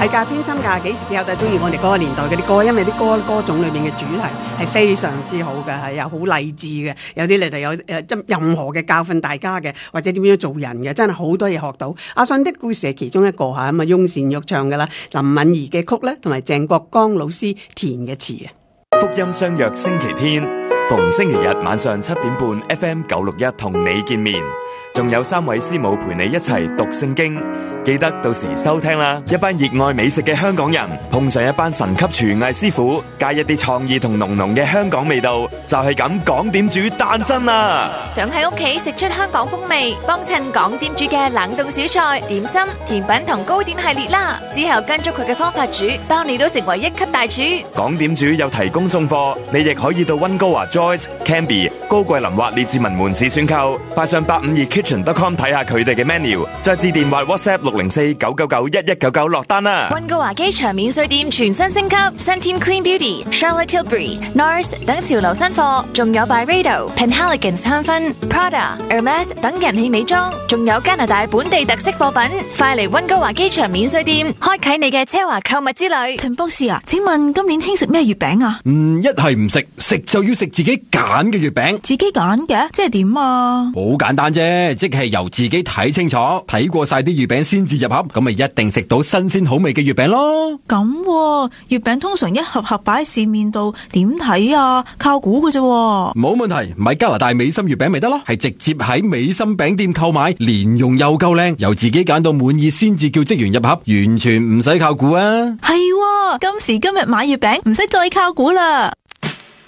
係㗎，偏心㗎，幾時幾有都中意我哋嗰個年代嗰啲歌，因為啲歌種裏面嘅主題係非常之好嘅，係又好勵志嘅，有啲嚟就有任何嘅教訓大家嘅，或者點樣做人嘅，真係好多嘢學到。阿信的故事係其中一個嚇，咁啊翁倩玉唱㗎啦，林敏儀嘅曲咧，同埋鄭國江老師填嘅詞啊。 福音相約星期天，逢星期日晚上7點半 FM 961同你見面，仲有3位師母陪你一齊讀聖經，記得到時收聽啦！一班熱愛美食嘅香港人碰上一班神級廚藝師傅，加一啲創意同濃濃嘅香港味道，就係咁港點煮誕生啦！ 想喺屋企食出香港風味，幫襯港點煮嘅冷凍小菜、點心、甜品同糕點系列啦！之後跟足佢嘅方法煮，包你都成為1級大廚。 港點煮有提供送貨，你亦可以到溫哥華 Joyce、Canby、高貴林或列治文門市選購，快上852kitchen.com 睇下佢哋嘅 menu， 再致電或 WhatsApp 604-999-1199落單啦！ 溫哥華機場免稅店全新升級，新添 Clean Beauty、Charlotte Tilbury、NARS 等潮流新貨，仲有 Byredo、Penhaligon's 香薰、Prada、Hermes 等人氣美妝，仲有加拿大本地特色貨品，快嚟溫哥華機場免稅店，開啟你嘅奢華購物之旅。 陳博士啊，請問今年興食咩月餅啊？ 一係唔食，食就要食自己揀嘅月餅。 自己揀嘅，即係點啊？ 好簡單啫，即係由自己睇清楚，睇過晒啲月餅先至入盒，咁咪一定食到新鮮好味嘅月餅咯。 咁月餅通常一盒盒擺喺市面度，點睇啊？靠估嘅啫。 冇問題，買加拿大美心月餅咪得咯，係直接喺美心餅店購買，連用又夠靚，由自己揀到滿意先至叫職員入盒，完全唔使靠估啊。 係，今時今日買月餅唔使再靠估啦。